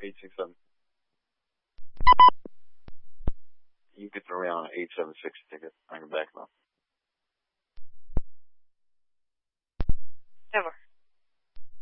867. You can throw me on an 876 ticket. I can back them up.